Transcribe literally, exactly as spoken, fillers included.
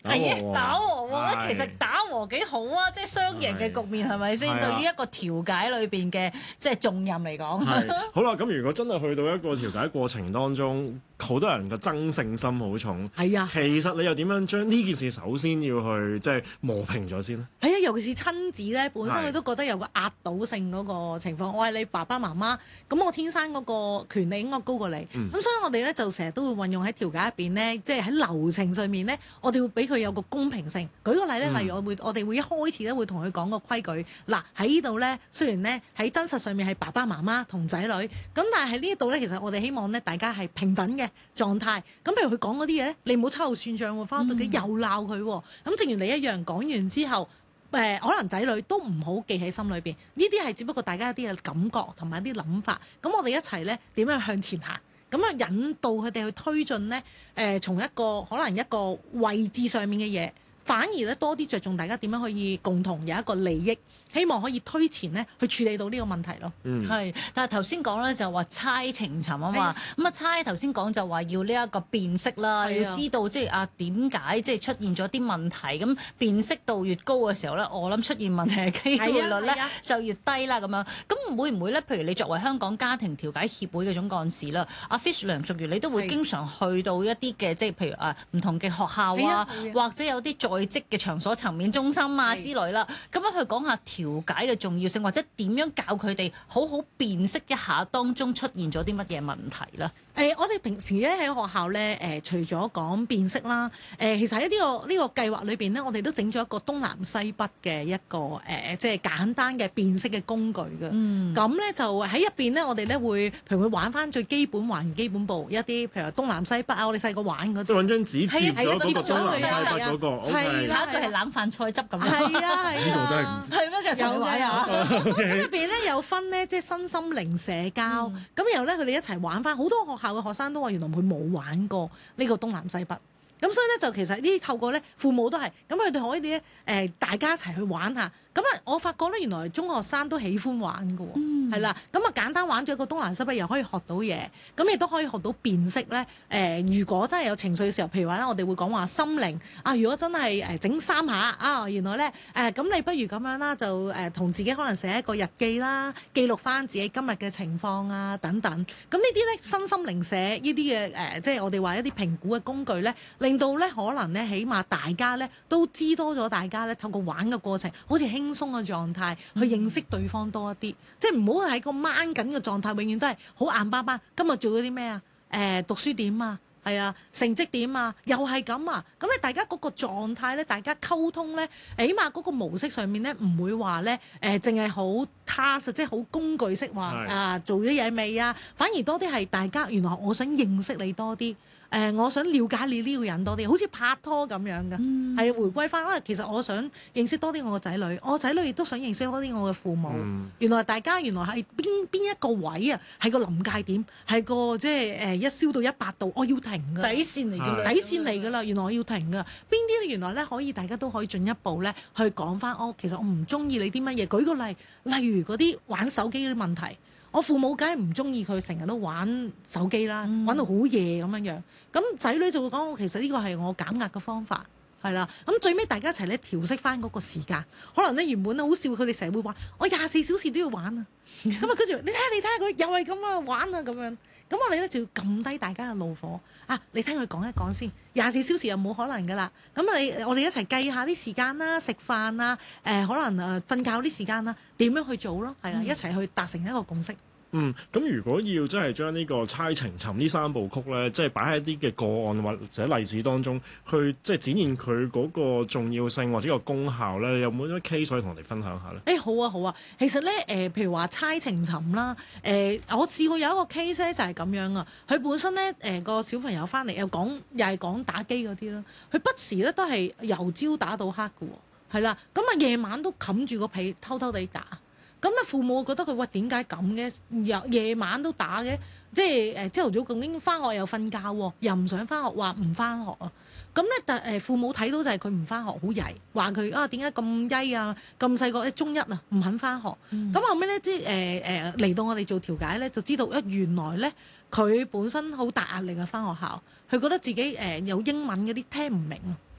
打和打和我覺得係其實打和幾好啊，即係雙贏嘅局面係咪先？ 係啊對於一個調解裏邊嘅即係重任嚟講， 係好啦。咁如果真係去到一個調解過程當中，好多人嘅爭勝心好重。 係啊， 其實你又點樣將呢件事首先要去即係磨平咗先咧？ 係啊，尤其是親子咧，本身係佢都覺得有個壓倒性嗰個情況。我係你爸爸媽媽，咁我天生嗰個權力應該高過你。咁、 嗯、 所以我哋咧就成日都會運用喺調解入邊咧，即係喺流程上面咧，我哋會俾佢有個公平性。舉個例咧， 嗯、 例如我會我哋會一開始咧會同佢講個規矩。嗱喺呢度咧，雖然咧喺真實上面係爸爸媽媽同仔女，咁但係喺呢度咧，其實我哋希望咧大家係平等嘅狀態。咁譬如佢講嗰啲嘢咧，你唔好秋後算賬喎，翻到屋企又鬧佢喎。咁正如你一樣講完之後。誒、呃、可能仔女都唔好記喺心裏邊，呢啲係只不過大家一啲嘅感覺同埋一啲諗法，咁我哋一齊咧點樣向前行，咁啊引導佢哋去推進咧，誒、呃、從一個可能一個位置上面嘅嘢，反而咧多啲着重大家點樣可以共同有一個利益，希望可以推前咧去處理到呢個問題咯。 嗯， 係，但係頭先講咧就話猜情尋啊嘛，咁啊猜頭先講就話要呢一個辨識啦，你要知道即係啊點解即係出現咗啲問題，咁辨識度越高嘅時候咧，我諗出現問題嘅機會率咧就越低啦咁樣。咁會唔會咧？譬如你作為香港家庭調解協會嘅總幹事啦，阿 Fish 梁淑儀，你都會經常去到一啲嘅即係譬如啊唔同嘅學校啊，或者有啲在職嘅場所層面中心啊之類啦，咁樣去講下調解嘅重要性，或者點樣教佢哋好好辨識一下當中出現咗啲乜嘢問題啦。 誒、呃，我哋平時咧喺學校咧，誒、呃，除咗講辨識啦，誒、呃，其實喺呢、這個呢、這個計劃裏邊咧，我哋都整咗一個東南西北嘅一個誒、呃，即係簡單嘅辨識嘅工具嘅。嗯。咁咧就喺入邊咧，我哋咧會譬如會玩翻最基本還原基本步一啲，譬如話東南西北啊，我哋細個玩嗰啲。 都揾張紙接咗嗰個接東南西北嗰個。 係啦。 下一句係冷飯菜汁咁樣。 係啊係啊。 呢度真係唔知。 係咩？就有玩啊。 咁入邊咧有分咧，即係身心靈社交。咁、嗯、然後咧，佢哋一齊玩翻，好多學校嘅學生都話原來佢冇玩過呢個東南西北。咁所以咧就其實呢啲透過咧父母都係，咁佢哋可以咧誒大家一齊去玩下。咁啊，我發覺咧原來中學生都喜歡玩㗎喎，係啦、嗯。咁啊簡單玩咗一個東南西北，又可以學到嘢，咁亦都可以學到辨識咧。誒、呃，如果真係有情緒嘅時候，譬如話咧，我哋會講話心靈啊。如果真係誒整三下啊，原來咧誒咁，你不如咁樣啦，就誒同、呃、自己可能寫一個日記啦，記錄翻自己今日嘅情況啊等等。咁呢啲咧身心靈社呢啲嘅誒，即係我哋話一啲評估嘅工具咧，令到咧可能咧起碼大家咧都知多咗，大家咧透過玩嘅過程，好似輕鬆嘅狀態去認識對方多一啲，嗯、即係唔好喺個掹緊嘅狀態，永遠都係好硬巴巴。今日做咗啲咩啊？誒、呃，讀書點啊？係啊，成績點啊？又係咁啊？咁咧，大家嗰個狀態咧，大家溝通咧，起碼嗰個模式上面咧，唔會話咧誒，淨係好 task，即係好工具式話啊，做咗嘢未啊？反而多啲係大家原來我想認識你多啲。誒、呃，我想了解你呢個人多啲，好似拍拖咁樣嘅，係、嗯、回歸翻啊！其實我想認識多啲我個仔女，我仔女亦都想認識多啲我嘅父母。嗯、原來大家原來係邊邊一個位啊，係個臨界點，係個即係誒一燒到一百度，我要停㗎，底線嚟嘅，底線嚟㗎啦！原來我要停㗎，邊啲原來咧可以大家都可以進一步咧去講翻，哦，其實我唔中意你啲乜嘢。舉個例，例如嗰啲玩手機嗰啲問題。我父母梗係唔中意佢成日都玩手機啦，嗯、玩到好夜咁樣樣。咁仔女就會講：其實呢個係我減壓嘅方法，係啦。咁最尾大家一齊咧調適翻嗰個時間。可能咧原本好笑，佢哋成日會話：我廿四小時都要玩啊。咁啊，跟住你睇下，你睇下佢又係咁啊，玩啊咁樣。咁我哋咧就要撳低大家嘅怒火啊！你聽佢講一講先，廿四小時又冇可能噶啦。咁你我哋一齊計下啲時間啦，食飯啦，誒、呃、可能誒瞓覺啲時間啦，點樣去做咯？係啦，嗯、一齊去達成一個共識。 嗯，咁如果要真係將呢個猜情尋呢三部曲咧，即係擺喺一啲嘅個案或者例子當中，去即係展現佢嗰個重要性或者個功效咧，有冇啲 case 可以同我哋分享下咧？ 誒、欸、好啊好啊，其實咧誒、呃，譬如話猜情尋啦，誒、呃、我試過有一個 case 咧就係咁樣啊，佢本身咧誒個小朋友翻嚟又講又係講打機嗰啲啦，佢不時咧都係由朝打到黑嘅喎，係啦，咁啊夜晚都冚住個被偷偷地打。咁啊，父母覺得佢喂點解咁嘅？夜夜晚都打嘅，即係誒朝頭早咁經翻學又瞓覺喎，又唔想翻學，話唔翻學啊。咁咧，但誒父母睇到就係佢唔翻學好曳，話佢啊點解咁曳啊？咁細個中一啊，唔肯翻學。咁、嗯、後尾咧，即係誒誒嚟到我哋做調解咧，就知道啊原來咧佢本身好大壓力啊，翻學校，佢覺得自己誒、呃、有英文嗰啲聽唔明啊。